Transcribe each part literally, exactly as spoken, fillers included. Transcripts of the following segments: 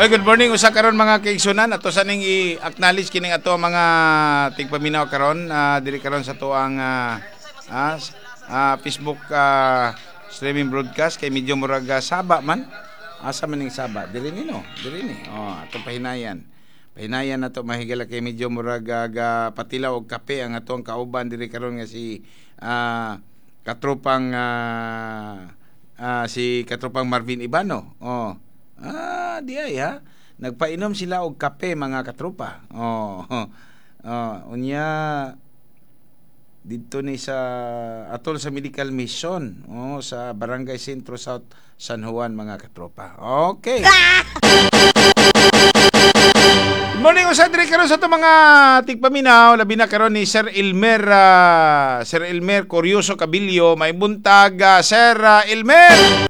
Well, good morning usa karon mga kaigsunan, ato sa ning i-acknowledge kining ato mga tigpaminaw karon uh, diri karon sa tuang uh, uh, uh, Facebook uh, streaming broadcast kay medyo murag uh, saba man. Asa man ning saba? Diri ni no, diri ni. Oh, ato pahinayan. Pahinayan nato mahigala kay medyo murag uh, patilaw og kape ang atong kauban diri karon nga si uh, katropang uh, uh, si katropang Marvin Ibano. Oh. Ah, di ay ha. Nagpainom sila og kape mga katropa. Oh. Oh, unya dito ni sa atol sa Medical Mission, oh, sa Barangay Sentro South San Juan mga katropa. Okay. Good morning usa diri karon sa to mga tigpaminaw, labi na karon ni Sir Elmer uh, Sir Elmer Curioso Cabillo, may buntag uh, Sir uh, Elmer.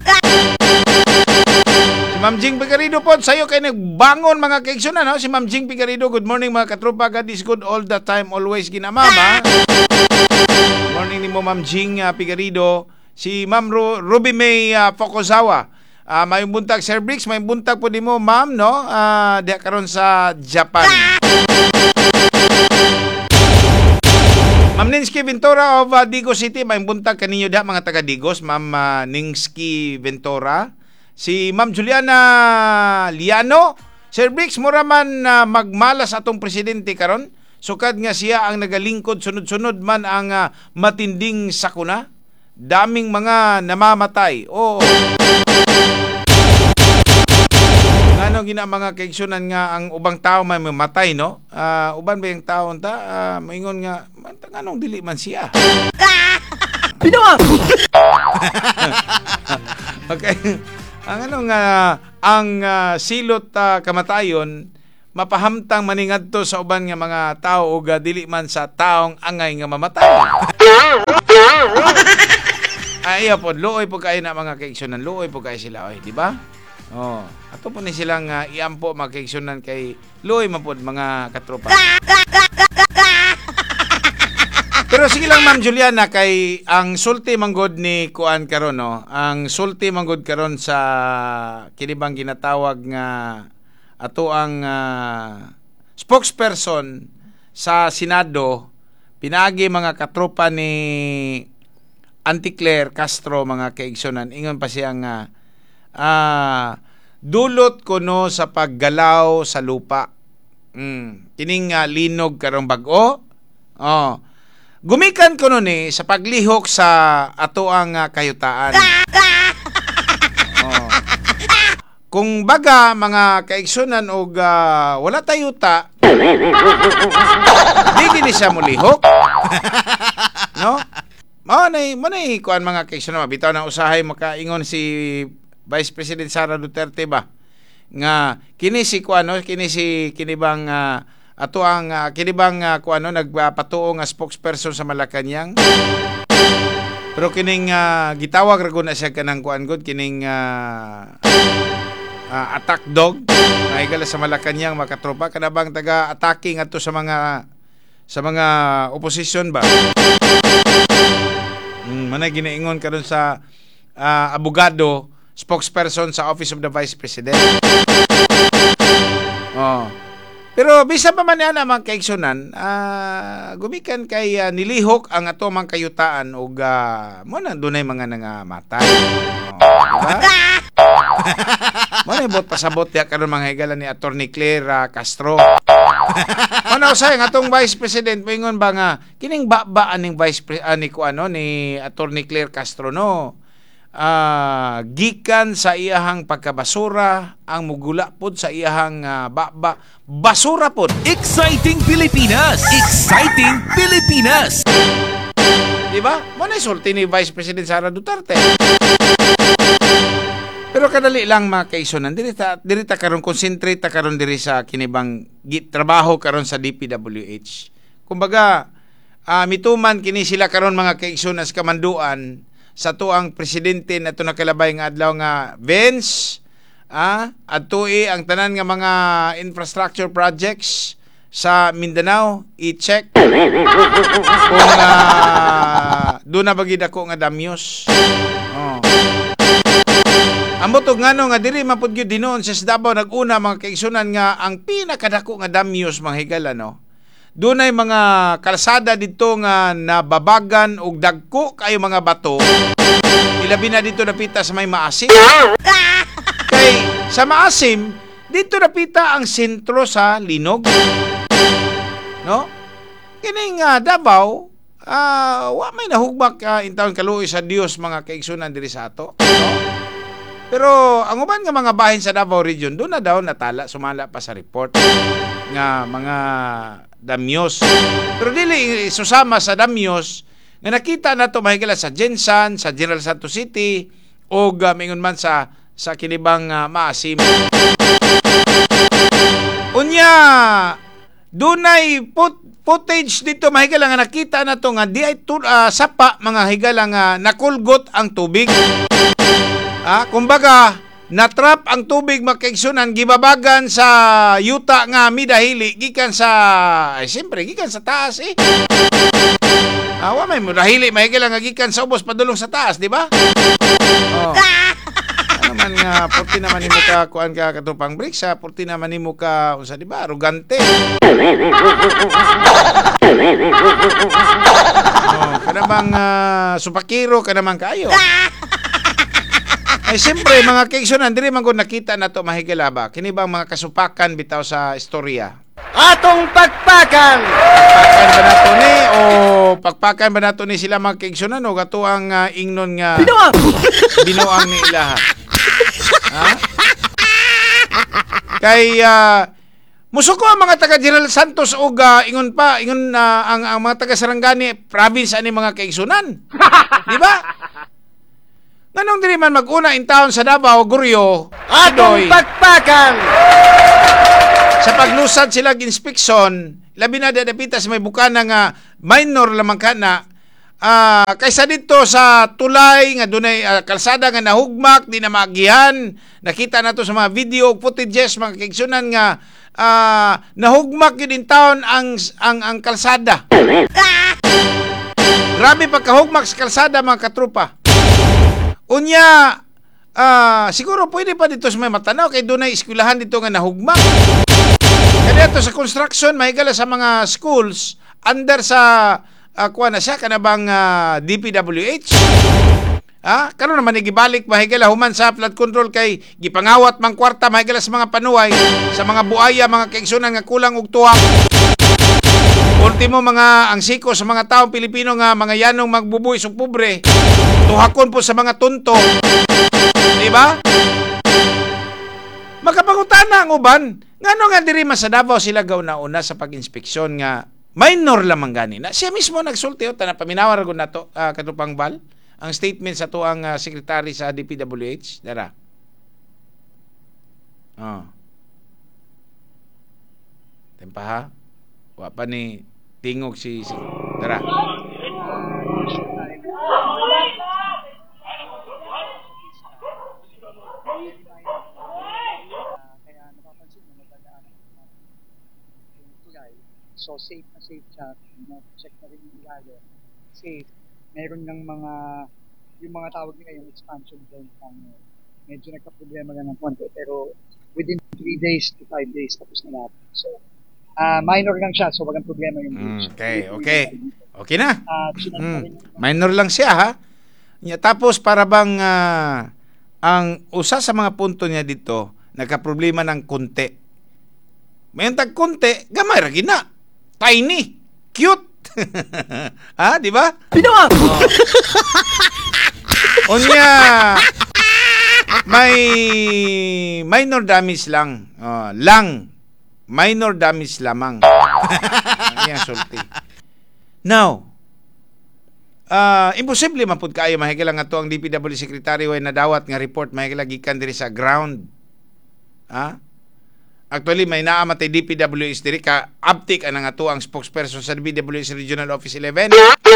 Ma'am Jing Pigarido po, sa'yo kayo nagbangon mga kaigsunan, no? Si Ma'am Jing Pigarido, good morning mga katropa, God is good all the time, always ginamama. Good morning ni mo Ma'am Jing uh, Pigarido. Si Ma'am Ru- Ruby May uh, Fokozawa, uh, may buntag Sir Briggs, may buntag po di mo Ma'am, no? Uh, diya karon sa Japan. Ma'am Ninsky Ventura of uh, Digos City, may buntag kaninyo da mga taga Digos, Ma'am uh, Ninsky Ventura. Si Ma'am Juliana Liano, Sir Briggs, mura man uh, magmalas atong presidente karon, sukad nga siya ang nagalingkod sunod-sunod man ang uh, matinding sakuna, daming mga namamatay. Oo. Ngano gina mga kaigsunan nga ang ubang tao may mamatay, no? Uh, uban ba yung taon ta? Uh, maingon nga, nganong dili man siya? Pinawa! Okay. Ang ano nga ang uh, silot uh, kamatayon mapahamtang maningadto sa uban nga mga tao ug uh, dili man sa taong angay nga mamatay. Ay po luoy po kay na mga kaigsunan, luoy po kay sila oy, di ba? Oh, ato po ni silang uh, iampo mga kaigsunan kay luoy man pod mga katropa. Pero sige lang Ma'am Juliana, kay ang sulti manggod ni kuan karon, no, ang sulti manggod karon sa kinibang ginatawag nga ato ang uh, spokesperson sa Senado, pinagi mga katropa ni Auntie Claire Castro mga kaigsunan, ingon pa siya nga uh, dulot ko no sa paggalaw sa lupa. Mm, kining uh, linog karong bag-o. Oh. Gumikan ko nun eh, sa paglihok sa ato ang uh, kayutaan. Oh. Kung baga, mga kaigsunan o uh, wala tayuta, di din siya mulihok. No? Manay, manay, kuan mga kaigsunan, mabitaw na usahay, makaingon si Vice President Sara Duterte ba? Nga, kini si kuan, no? Kini si, kinibang, uh, ato ang uh, kinibang uh, kung ano nagpatuo nga spokesperson sa Malacañang, pero kining uh, gitawag ra gud na siya kanang kuan gud kining uh, uh, attack dog maigala sa Malacañang makatropa kanabang taga attacking ato sa mga sa mga opposition ba. Mm, manay ginaingon karon sa uh, abogado spokesperson sa Office of the Vice President. Oh. Pero bisa pa man yan mga kaigsunan, uh, gumikan kay uh, nilihok ang ato mga kayutaan o uh, mo na dunay mga nangamatay. Oh, diba? Mo na bot pasabot ya karon mga higala ni Attorney Claire uh, Castro. Mo na usay ang atong Vice President moingon ba nga kining ba aning Vice Pre- uh, ni ko ano ni Attorney Claire Castro no. Uh, gikan sa iyahang pagkabasura ang mugula pod sa iyahang uh, ba-ba basura pod. Exciting Pilipinas! Exciting Pilipinas! Diba? Mo na isulti ni Vice President Sara Duterte. Pero kadali lang mga kaigsunan, diri ta diri ta karon concentrate ta karon diri sa kinibang trabaho karon sa D P W H. Kumbaga, uh, mituman kini sila karon mga kaigsunan sa kamanduan sa tuang presidente na ito nakalabay nga adlaw nga Vince, ah, at tu'i ang tanan nga mga infrastructure projects sa Mindanao, i-check kung uh, doon na bagid ako nga damyos. Oh. Amo to ngano nga diri man pud gyud dinon sa Davao nag-una mga kaigsunan nga ang pinakadako nga damyos mga higala no. Dunay mga kalsada dito nga nababagan og dagko kayo mga bato. Ilabi na dito napita sa may maasim. Kay sa maasim dito napita ang sentro sa linog. No? Kining uh, Davao, uh, wa may nahugmak uh, in taon kaluoy sa Dios mga kaigsunan diri sa ato. No? Pero ang uban nga mga bahin sa Davao region, doon na daw natala, sumala pa sa report nga mga damyos. Pero dili susama sa damyos nga nakita na to mahigala sa Jensan, sa General Santos City o uh, mingon man sa sa kinibang uh, maasim. Unya dunay put, footage dito mahigala nga nakita na to nga di ay tu, uh, sapa mga higala nga nakulgot ang tubig. Ah, kumbaga, natrap ang tubig makaigsunan gibabagan sa yuta nga midahili gikan sa ay siyempre gikan sa taas eh. Ah, wa may midahili mahigala nga gikan sa ubos padulong sa taas, di ba? Oh. Ano man nga porti naman nimo ka kuan ka katupang break sa porti naman nimo ka unsa di ba arugante. Oh, kanamang uh, supakiro kanamang kayo. Ay siyempre mga kaigsunan diri man gud nakita nato mahigala ba kini bang mga kasupakan bitaw sa istorya. Atong pagpakan. Pagpakan ba nato ni o pagpakan ba nato ni sila mga kaigsunan o gato ang uh, ingnon nga Binuang! binuang ni ilaha. Ha? Kay uh, musuko ang mga taga General Santos og uh, ingon pa ingon uh, ang ang mga taga Sarangani province ani mga kaigsunan. Di ba? Nganong diri man mag-una in town sa Davao, Guryo, Atong pagpakan. sa paglusad sila inspeksyon, labi na dadapita sa may bukana nga minor lamang kana, uh, kaysa dito sa tulay nga dunay uh, kalsada nga nahugmak, di na maagihan. Nakita nato sa mga video footages mga kaigsunan nga uh, nahugmak yun in town ang, ang, ang kalsada. Grabe pagkahugmak sa kalsada mga katrupa. Unya, uh, siguro pwede pa dito sa may matanaw kay doon ay eskwelahan dito nga nahugmak. Kaya dito sa construction, mahigala sa mga schools, under sa, uh, kuha na siya, kanabang uh, D P W H. Ah, karon naman igibalik mahigala human sa flood control kay gipangawat mang kwarta mahigala sa mga panuway, sa mga buaya, mga kaigsunan nga kulang og tuwak. Ultimo mga ang siko sa mga taong Pilipino nga mga yanong magbubuhi og pobre. Tuhakon po sa mga tunto. Di ba? Makapangutana ang uban. Ngano nga diri man sa Davao sila gauna-una sa pag-inspeksyon nga minor lamang gani. Na siya mismo nagsulti o tanan paminawar gud nato uh, katupang bal ang statement sa tuang uh, secretary sa D P W H. Dara. Oh. Tempa ha. Wa pa ni tingog si, si Dara. Kaya napapansin mo natagaan yung tulay. So safe na safe siya. Check na rin yung ilalim. Safe. Meron ng mga yung mga tawag nila yung expansion joint ang medyo nagka-problema lang ng konti. Pero within three days to five days tapos na lahat. So Uh, minor lang siya, so walang problema yung mm, okay, okay. Okay na. Uh, mm, minor lang siya ha. Tapos para bang uh, ang usa sa mga punto niya dito, nagka-problema ng konti. Mayon tag konti, gamay ra gina. Tiny, cute. Ha, di ba? Binuang! Oh. Unya may minor damage lang. Oh, lang. Minor damage lamang. Ayan, sulti. Now, uh, imposible man pud kaayo mahigala nga to ang D P W secretary way nadawat nga report mahigala gikan diri sa ground. Ha? Actually may naa matay D P W S diri ka uptick ana nga to ang spokesperson sa D P W S Regional Office eleven.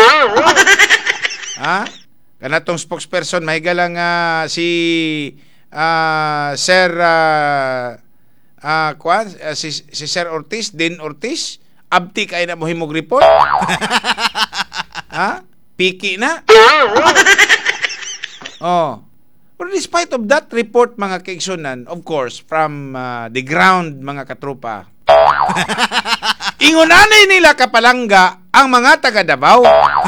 Ha? Kanatong spokesperson mahigala nga si uh, Sir uh, Ah, uh, kwan uh, si, si Sir Ortiz, Din Ortiz, abti kay na mo himog report. Ha? Piki na. Oh. But despite of that report, mga kaigsunan, of course, from uh, the ground, mga katropa, ingunanay nila kapalangga ang mga taga Davao.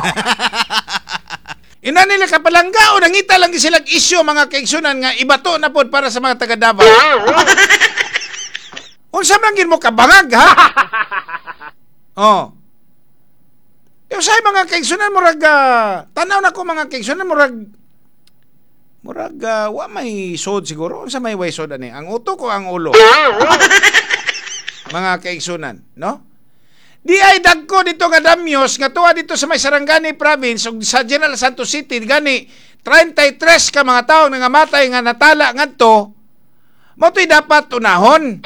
Ina nila kapalangga o nangita lang silang isyo, mga kaigsunan, nga ibato na pod para sa mga taga Davao. Unsa man gid mo kabangag, ha? Oh. Yung say mga kaigsunan, murag, uh, tanaw na ko mga kaigsunan, murag, murag, uh, wa may sod siguro. Unsa may way sod ani? Ang uto ko ang ulo. Mga kaigsunan, no? Di ay dagko dito nga damyos nga tuwa dito sa may Sarangani province ug sa General Santos City gani thirty-three ka mga tawo nga matay nga natala ngadto. Mo to'y dapat unahon.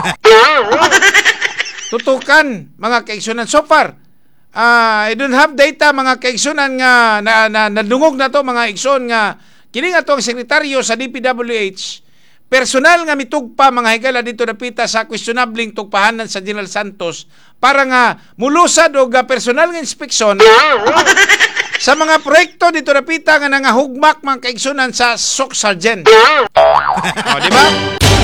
Tutukan mga kaigsunan so far. Uh, I don't have data mga kaigsunan nga na, na, nadungog na to mga igsoon nga kini nga to ang sekretaryo sa D P W H personal nga mitugpa mga higala dito napita sa questionabling tugpahanan sa General Santos para nga mulusad og personal nga inspeksyon sa mga proyekto dito napita nga nangahugmak mga kaigsunan sa S O C Sergeant. O, di ba?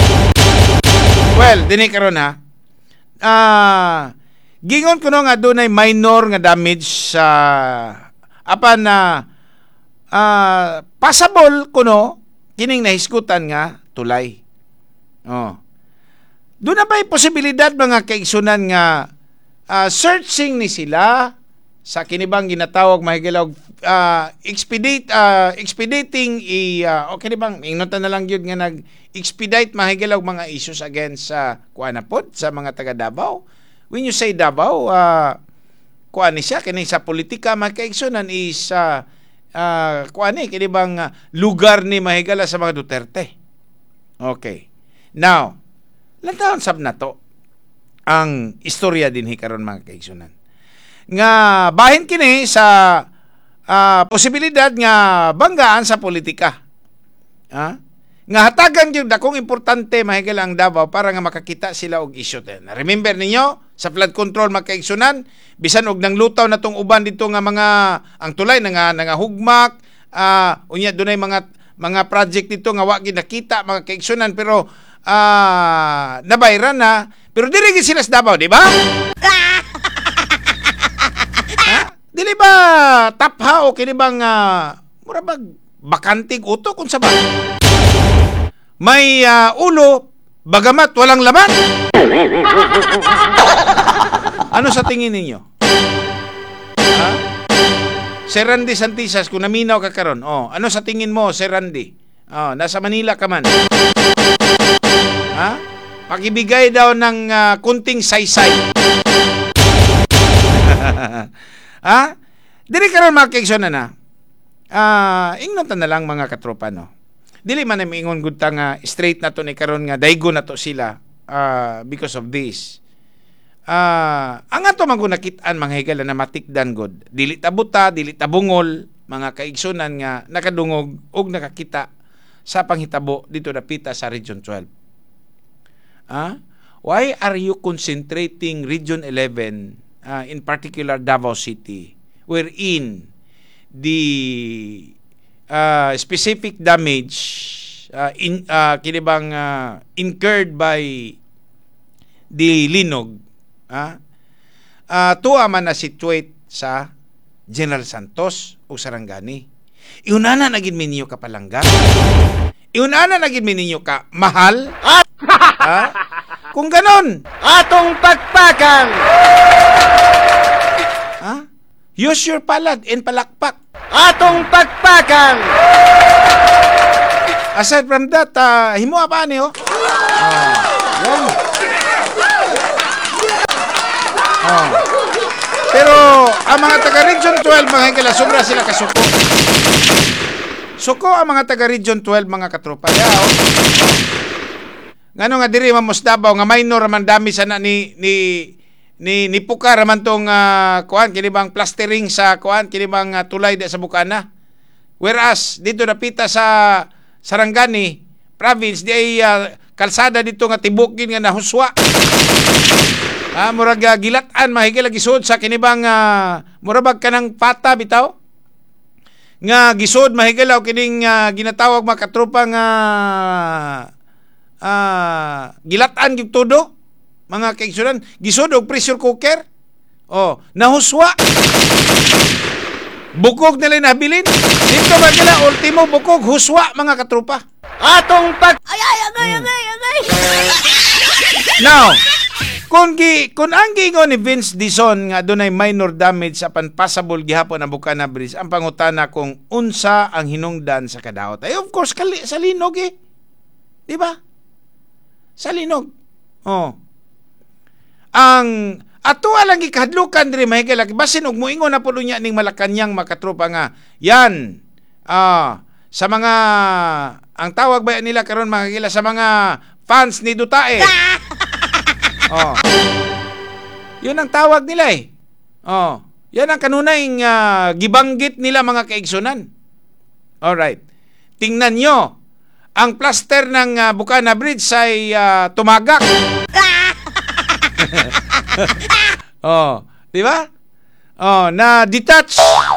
Well, dini karon ha. Ah, uh, gingon ko no nga dunay minor nga damage sa apan na uh, passable kuno kining nahisgutan nga tulay. Oh. Doon na ba'y posibilidad mga kaigsunan nga uh, searching ni sila sa kinibang ginatawag mahigalaw uh, expedite uh, expediting i uh, okay bang ingnotan na lang yun nga nag expedite mahigalaw mga issues against sa uh, kuan na pod sa mga taga Davao. When you say Davao, uh, kuan ni siya kini sa politika mga kaigsunan is uh, uh, kuan ni kinibang uh, lugar ni mahigala sa mga Duterte. Okay. Now, lantaon sab na to ang istorya din hikaron mga kaigsunan. Nga bahin kini sa uh, posibilidad nga banggaan sa politika. Ha? Nga hatagan gyud dakong importante mahigala ang Davao para nga makakita sila og issue ten. Remember ninyo sa flood control mga kaigsunan, bisan og nang lutaw na tong uban dito nga mga ang tulay nga nangahugmak, uh, unya dunay mga mga project dito nga wa gid nakita mga kaigsunan pero uh, nabayran na pero dili gid sila sa Davao, di ba? Ha? Dili ba tapha o kini bang uh, mura bag bakantig uto kung sa ba? May uh, ulo bagamat walang laman. Ano sa tingin ninyo? Ha? Sir Randy Santisas, kung naminaw ka karon, oh, ano sa tingin mo, Sir Randy? Oh, nasa Manila ka man. Ha? Pakibigay daw ng uh, kunting saysay. Ha? Dili karon mga kaigsunan na. Ah, uh, ingnotan na lang mga katropa no. Dili man ay ingon gud ta nga straight na to ni karon nga daygo na to sila uh, because of this. Ah, uh, ang ato man nakit-an mga higala na matikdan god. Dili ta buta, dili ta bungol, mga kaigsunan nga nakadungog og nakakita sa panghitabo dito napita sa Region twelve. Ah, why are you concentrating Region eleven, uh, in particular Davao City, wherein the uh, specific damage uh, in uh, kinibang uh, incurred by the linog Ah, uh, tuwa man na situate sa General Santos o Sarangani. Iunana nagin minyo ka palangga. Iunana nagin minyo ka mahal. Ha? Kung ganon, atong pagpakan. Ha? Use your palad and palakpak. Atong pagpakan. Aside from that, uh, himo pa ni oh. Ah, yan. Oh. Pero ang mga taga Region twelve mga higala sobra sila kasuko. Suko ang mga taga Region twelve mga katropa. Ya, oh. Ngano nga diri mamos Davao nga minor man dami sana ni ni ni ni pukar man tong uh, kuan kini bang plastering sa kuan kini bang uh, tulay di sa bukana. Whereas dito napita sa Sarangani province di ay uh, kalsada dito nga tibukin nga nahuswa. Ah, murag uh, gilat-an mahigala gisud sa kinibang uh, murabag kanang pata bitaw. nga gisod mahigalaw kining uh, ginatawag mga katropa nga uh, gilatan gyud todo mga kaigsunan, gisod og pressure cooker. Oh, nahuswa. Bukog nila nabilin. Dito ba nila ultimo bukog huswa mga katropa. Atong pag Ay, ay, agay, agay, agay. Now, kung gi kung ang giingon ni Vince Dizon nga dunay minor damage apan passable gihapon ang Bukana Bridge, ang pangutana kung unsa ang hinungdan sa kadaot. Ay of course kali, sa linog eh. Di ba? Sa linog. Oh. Ang ato lang gikahadlukan diri mahigala basin og moingon na pulo niya ning Malacañang makatropa nga yan ah sa mga ang tawag ba nila karon mga kagila sa mga fans ni Dutae. Oh. Yun ang tawag nila eh. Oh. Yan ang kanunay uh, gibanggit nila mga kaigsunan. Alright. Tingnan nyo. Ang plaster ng uh, Bukana Bridge ay uh, tumagak. Oh. Di ba? Oh, na detach.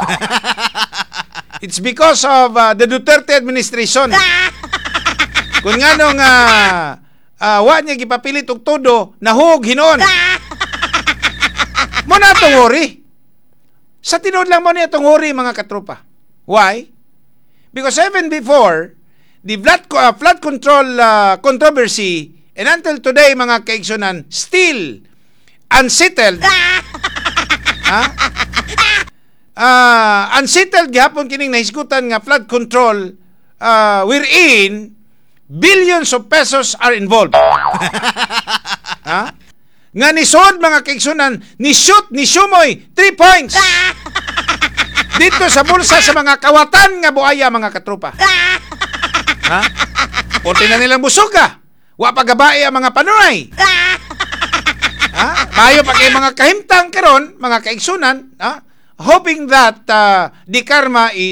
It's because of uh, the Duterte administration. Kung nga nung uh, uh, wa niya gipapilit og todo, nahug hinon. Mo na itong hori. Sa tinod lang mo niya itong hori, mga katropa. Why? Because even before, the flood, uh, flood control uh, controversy, and until today, mga kaigsunan, still unsettled. Ha? Uh, unsettled gihapon kining nahisgutan nga flood control uh, wherein billions of pesos are involved. Ha? Nga nisod mga kaigsunan, ni shoot, ni sumoy, three points. Dito sa bulsa sa mga kawatan nga buaya mga katropa. Ha? Punti na nilang busuga. Wa pagabae ang mga panunay. Ha? Mayo pa kay mga kahimtang karon, mga kaigsunan, ha? Hoping that uh, the karma is